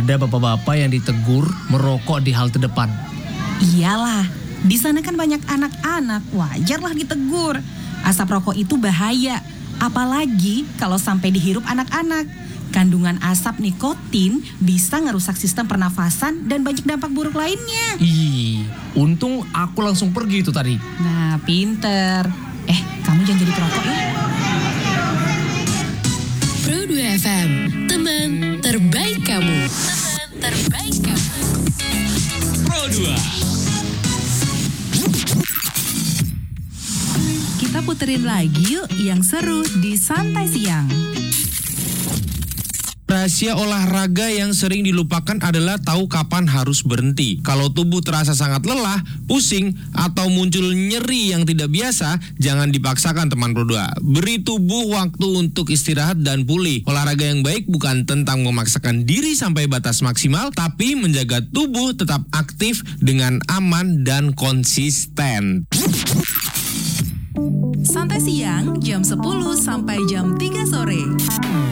Ada bapak-bapak yang ditegur merokok di halte depan. Iyalah, di sana kan banyak anak-anak, wajarlah ditegur. Asap rokok itu bahaya, apalagi kalau sampai dihirup anak-anak. Kandungan asap nikotin bisa ngerusak sistem pernafasan dan banyak dampak buruk lainnya. Ih, untung aku langsung pergi itu tadi. Nah, pinter. Kamu jangan jadi perokok ya. Pro 2 FM, teman terbaik kamu. Teman terbaik kamu. Pro 2. Kita puterin lagi yuk yang seru di Santai Siang. Rahasia olahraga yang sering dilupakan adalah tahu kapan harus berhenti. Kalau tubuh terasa sangat lelah, pusing, atau muncul nyeri yang tidak biasa, jangan dipaksakan teman Pro 2. Beri tubuh waktu untuk istirahat dan pulih. Olahraga yang baik bukan tentang memaksakan diri sampai batas maksimal, tapi menjaga tubuh tetap aktif dengan aman dan konsisten. Santai Siang jam 10 sampai jam 3 sore.